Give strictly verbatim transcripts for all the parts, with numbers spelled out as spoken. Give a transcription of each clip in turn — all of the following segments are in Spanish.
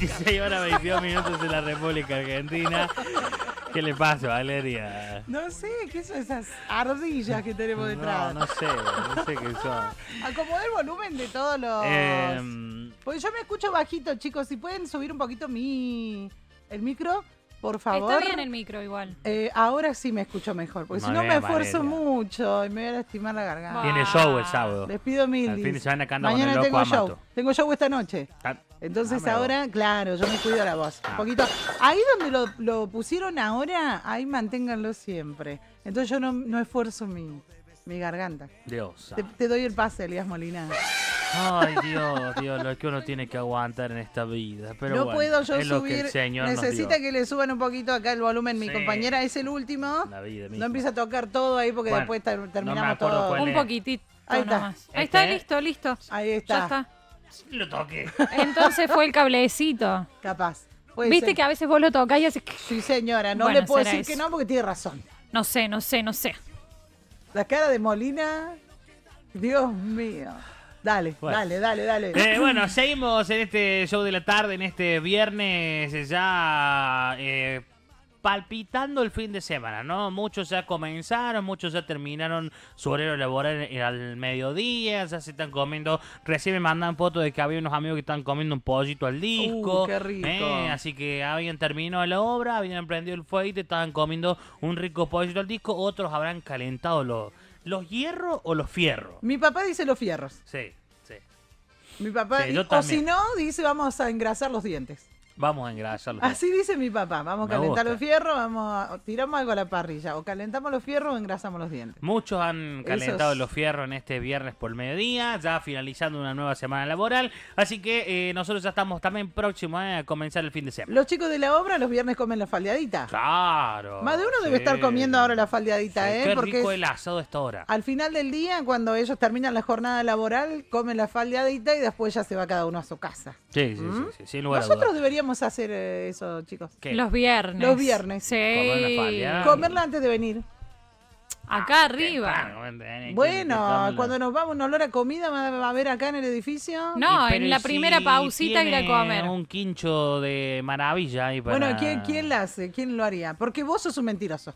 dieciséis horas veintidós minutos en la República Argentina. ¿Qué le pasa, Valeria? No sé, ¿qué son esas ardillas que tenemos detrás? No, no sé, no sé qué son. Acomodé el volumen de todos los... Eh, Porque yo me escucho bajito, chicos. Si pueden subir un poquito mi... el micro, por favor. Está bien el micro igual. Eh, ahora sí me escucho mejor, porque Muy si no bien, me esfuerzo Valeria. mucho y me voy a lastimar la garganta. Tiene show el sábado. Les pido mil. Al fin de semana que anda con Mañana el loco tengo Amato. show. Tengo show esta noche. Ah, Entonces dame ahora, claro, yo me cuido la voz. Ah. Un poquito. Ahí donde lo, lo pusieron ahora, ahí manténganlo siempre. Entonces yo no, no esfuerzo mi, mi garganta. Dios. Te, te doy el pase, Elías Molina. Ay, Dios, Dios, lo que uno tiene que aguantar en esta vida. Pero no bueno, puedo yo es lo que subir. el Señor nos Necesita dio. que le suban un poquito acá el volumen. Mi Sí. compañera es el último. La vida No misma. empieza a tocar todo ahí porque Bueno, después ter- no me terminamos acuerdo todo. cuál Un es. poquitito Ahí está. nomás. Ahí Este, está, ¿eh? listo, listo. Ahí está. Ya está. Sí, lo toqué. Entonces fue el cablecito. Capaz. Puede Viste ser. que a veces vos lo tocás y haces... Sí, señora. No Bueno, le puedo será decir que eso. no porque tiene razón. No sé, no sé, no sé. La cara de Molina. Dios mío. Dale, Bueno. dale, dale, dale. Eh, bueno, seguimos en este show de la tarde, en este viernes ya eh, palpitando el fin de semana, ¿no? Muchos ya comenzaron, muchos ya terminaron su horario laboral al mediodía, ya se están comiendo, recién me mandan fotos de que había unos amigos que están comiendo un pollito al disco. Uh, qué rico. eh, así que habían terminado la obra, habían prendido el fuego y estaban comiendo un rico pollito al disco, otros habrán calentado los, los hierros o los fierros. Mi papá dice los fierros. Sí, sí. Mi papá, Sí, yo o también. si no, dice vamos a engrasar los dientes. Vamos a engrasarlos. Así dice mi papá. Vamos a Me calentar gusta. los fierros, vamos a, tiramos algo a la parrilla. O calentamos los fierros o engrasamos los dientes. Muchos han calentado Esos- los fierros en este viernes por mediodía, ya finalizando una nueva semana laboral. Así que eh, nosotros ya estamos también próximos eh, a comenzar el fin de semana. Los chicos de la obra los viernes comen la faldeadita. Claro. Más de uno debe sí. estar comiendo ahora la faldeadita, Sí, ¿eh? Qué Porque rico es- el asado a esta hora. al final del día, cuando ellos terminan la jornada laboral, comen la faldeadita y después ya se va cada uno a su casa. Sí, sí, ¿Mm? sí, sí, sin lugar a Nosotros dudas. deberíamos hacer eh, eso, chicos. ¿Qué? Los viernes. Los viernes. Comer Sí. una falda. Comerla antes de venir. Acá arriba. Temprano, eh, Bueno, comerla. cuando nos vamos un olor a comida va va a haber acá en el edificio. No, Y pero en la si primera pausita ir a tiene comer. un quincho de maravilla ahí para... Bueno, ¿quién, ¿quién la hace? ¿Quién lo haría? Porque vos sos un mentiroso.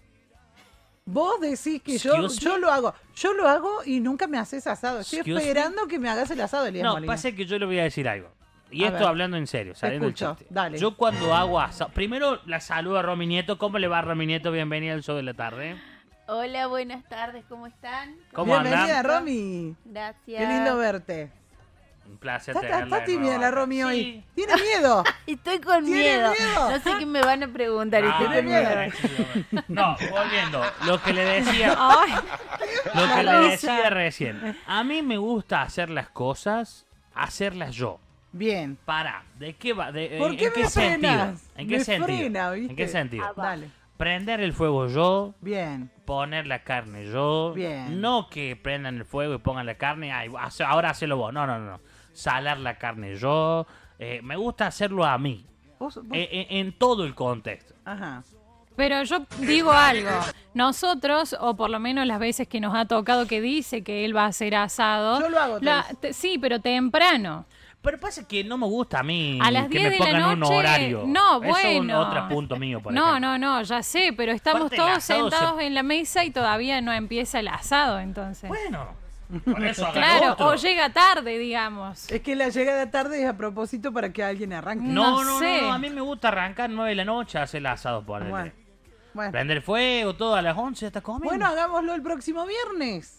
Vos decís que yo, Excuse yo me? lo hago. Yo lo hago y nunca me haces asado. Estoy Excuse esperando que me hagas el asado, Elías No, Molina. pasa que yo le voy a decir algo. Y A esto ver. hablando en serio, saliendo del escucho, chiste. dale. Yo cuando hago asado... Primero la saludo a Romy Nieto. ¿Cómo le va, Romy Nieto? Bienvenida al show de la tarde. Hola, buenas tardes, ¿cómo están? ¿Cómo Bienvenida, andan? Romy. Gracias. Qué lindo verte. Un placer Está, está- tenerla está de tímida nuevo la acá. Romy hoy. Sí. Tiene miedo. Estoy con ¿Tiene miedo. miedo? No sé qué me van a preguntar, Ah, estoy con ¿tiene miedo. miedo? No, volviendo. Lo que le decía... Ay, Lo que le risa. decía recién. A mí me gusta hacer las cosas, hacerlas yo. Bien. Para, ¿de qué va? De, ¿Por en, qué en qué me sentido? frenas? ¿En qué Me sentido? frena, ¿viste? ¿En qué sentido? Dale. Prender el fuego yo, Bien. poner la carne yo. Bien. No que prendan el fuego y pongan la carne, ay, hace- ahora hacelo vos. No, no, no. Salar la carne yo. Eh, me gusta hacerlo a mí. Vos- vos- Eh, eh, en todo el contexto. Ajá. pero yo digo algo. Nosotros, o por lo menos las veces que nos ha tocado que dice que él va a hacer asado. Yo lo hago, la- Tess. te- sí, pero temprano. Pero pasa que no me gusta a mí A las que diez me de la pongan un noche, horario. no, Eso es un bueno. otro punto mío, por No, ejemplo. no, no, ya sé, pero estamos Aparte, el todos asado se- sentados en la mesa y todavía no empieza el asado, entonces. Bueno, por eso hagan Claro, otro. o llega tarde, digamos. Es que la llegada tarde es a propósito para que alguien arranque. No, No no, no, sé. no, a mí me gusta arrancar nueve de la noche a hacer el asado, por Bueno. Bueno. Prender fuego, todo a las once hasta comer. Bueno, hagámoslo el próximo viernes.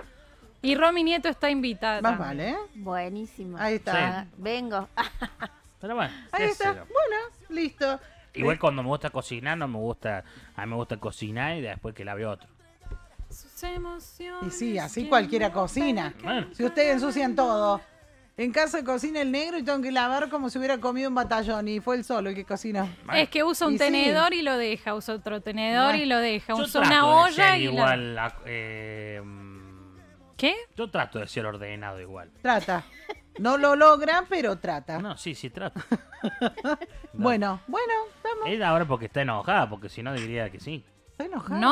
Y Romy Nieto está invitada. Más también. vale, ¿eh? Buenísimo. Ahí está. Ah, vengo. Pero bueno, Ahí qué está. sé yo. Bueno, listo. Igual cuando me gusta cocinar, no me gusta, a mí me gusta cocinar y después que la vea otro. Sus emociones Y sí, así quieren cualquiera volver. cocina. Bueno. Si ustedes ensucian todo. En casa cocina el negro y tengo que lavar como si hubiera comido un batallón y fue el solo el que cocinó. Es que usa un Y sí. tenedor y lo deja, usa otro tenedor Bueno. y lo deja, Yo usa trato una de olla ser y la... igual, a- eh, mm, ¿Qué? yo trato de ser ordenado igual. Trata. No lo logra, pero trata. No, sí, sí trato. Bueno, bueno, vamos. Es ahora porque está enojada, porque si no diría que sí. Estoy enojada. No.